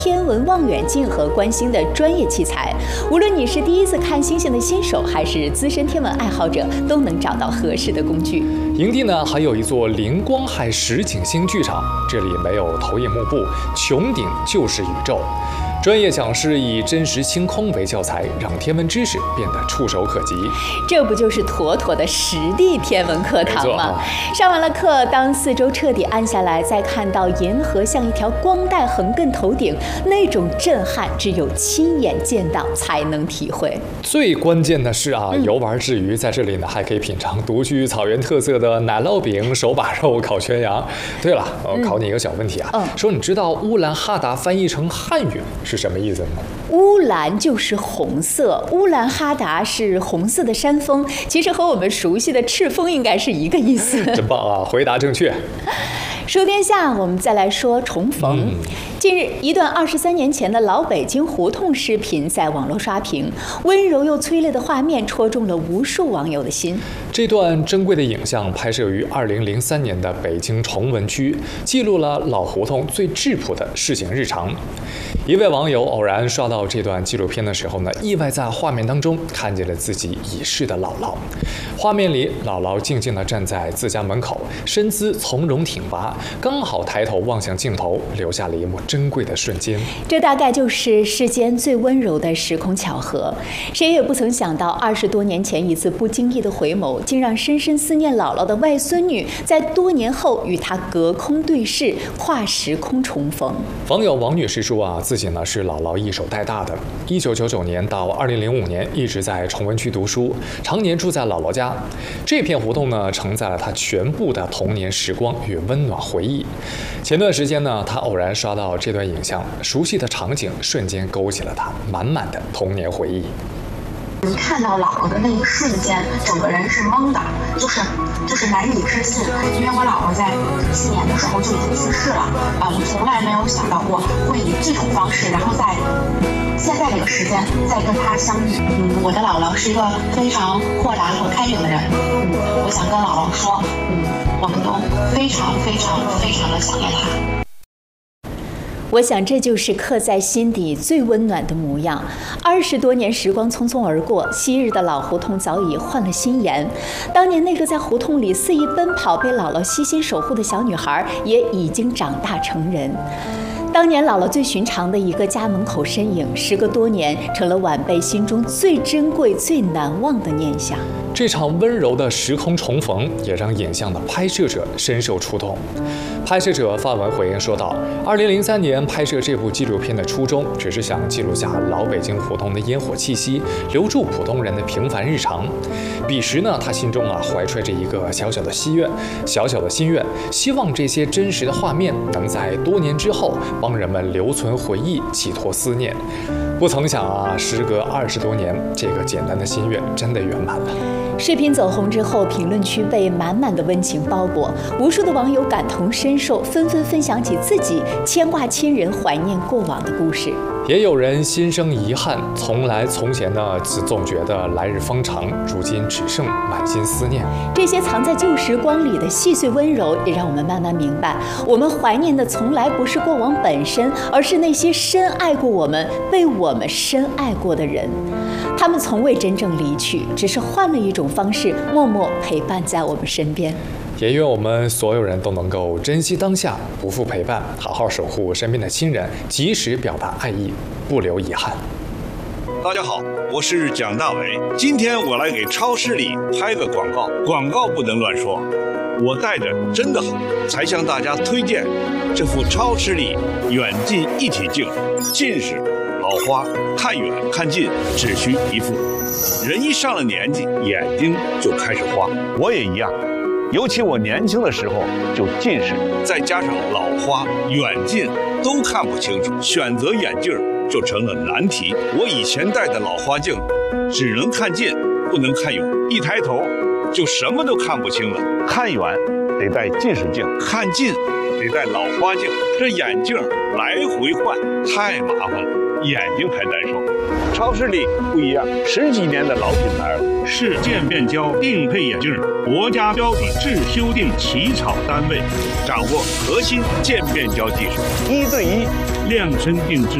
天文望远镜和观星的专业器材，无论你是第一次看星星的新手，还是资深天文爱好者，都能找到合适的工具。 营地呢，还有一座零光害实景星剧场，这里没有投影幕布，穹顶就是宇宙。专业讲师以真实星空为教材，让天文知识变得触手可及。 这不就是妥妥的实地天文课堂吗？上完了课，当四周彻底暗下来，再看到银河像一条光带横亘头顶，那种震撼只有亲眼见到才能体会。 最关键的是游玩之余，在这里呢还可以品尝独具草原特色的奶酪饼、手把肉、烤全羊。对了，我考你一个小问题啊，说你知道乌兰哈达翻译成汉语是什么意思吗？ 乌兰就是红色，乌兰哈达是红色的山峰，其实和我们熟悉的赤峰应该是一个意思。 真棒啊，回答正确。 说天下，我们再来说重逢。近日，一段23年前的老北京胡同视频在网络刷屏，温柔又催泪的画面戳中了无数网友的心。 这段珍贵的影像拍摄于2003年的北京崇文区，记录了老胡同最质朴的市井日常。一位网友偶然刷到这段纪录片的时候呢，意外在画面当中看见了自己已逝的姥姥。画面里，姥姥静静地站在自家门口，身姿从容挺拔，刚好抬头望向镜头，留下了一幕珍贵的瞬间。 这大概就是世间最温柔的时空巧合。谁也不曾想到，20多年前一次不经意的回眸，竟让深深思念姥姥的外孙女，在多年后与她隔空对视，跨时空重逢。 网友王女士说自己呢是姥姥一手带大的，1999年到2005年一直在崇文区读书，常年住在姥姥家。这片胡同呢，承载了她全部的童年时光与温暖回忆。前段时间呢，她偶然刷到这段影像，熟悉的场景瞬间勾起了她满满的童年回忆。 你看到姥姥的那一瞬间，整个人是懵的，就是难以置信。因为我姥姥在去年的时候就已经去世了，我从来没有想到过会以这种方式，然后在现在这个时间再跟她相遇。我的姥姥是一个非常豁达和开明的人。我想跟姥姥说，我们都非常非常非常的想念她。 我想这就是刻在心底最温暖的模样。20多年时光匆匆而过，昔日的老胡同早已换了新颜。当年那个在胡同里肆意奔跑、被姥姥悉心守护的小女孩，也已经长大成人。当年姥姥最寻常的一个家门口身影，时隔多年，成了晚辈心中最珍贵、最难忘的念想。 这场温柔的时空重逢，也让影像的拍摄者深受触动。拍摄者发文回应说道：2003年拍摄这部纪录片的初衷，只是想记录下老北京胡同的烟火气息，留住普通人的平凡日常。彼时呢，他心中怀揣着一个小小的心愿，希望这些真实的画面能在多年之后帮人们留存回忆，寄托思念。不曾想时隔20多年，这个简单的心愿真的圆满了。 视频走红之后，评论区被满满的温情包裹，无数的网友感同身受，纷纷分享起自己牵挂亲人、怀念过往的故事。 也有人心生遗憾，从前呢，总觉得来日方长，如今只剩满心思念。 这些藏在旧时光里的细碎温柔，也让我们慢慢明白，我们怀念的从来不是过往本身，而是那些深爱过我们、被我们深爱过的人。他们从未真正离去，只是换了一种方式，默默陪伴在我们身边。 也愿我们所有人都能够珍惜当下，不负陪伴，好好守护身边的亲人，及时表达爱意，不留遗憾。 大家好，我是蒋大为，今天我来给超市里拍个广告，广告不能乱说，我带着真的好，才向大家推荐这副超市里远近一体镜，近视、老花、看远看近只需一副。人一上了年纪，眼睛就开始花，我也一样。尤其我年轻的时候就近视，再加上老花、远近都看不清楚，选择眼镜就成了难题。我以前戴的老花镜只能看近，不能看远，一抬头就什么都看不清了。看远得戴近视镜，看近得戴老花镜，这眼镜来回换太麻烦了，眼睛还难受。超市里不一样，10几年的老品牌了，是渐变焦定配眼镜，国家标准制修订起草单位，掌握核心渐变焦技术，1对1 量身定制。